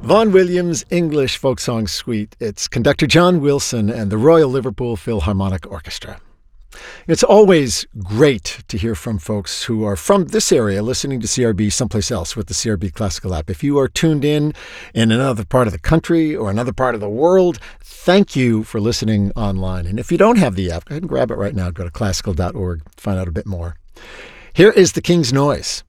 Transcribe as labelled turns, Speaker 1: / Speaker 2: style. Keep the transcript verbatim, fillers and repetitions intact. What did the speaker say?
Speaker 1: Vaughan Williams' English Folk Song Suite. It's conductor John Wilson and the Royal Liverpool Philharmonic Orchestra. It's always great to hear from folks who are from this area listening to C R B someplace else with the C R B Classical app. If you are tuned in in another part of the country or another part of the world, thank you for listening online. And if you don't have the app, go ahead and grab it right now. Go to classical dot org to find out a bit more. Here is The King's Noise.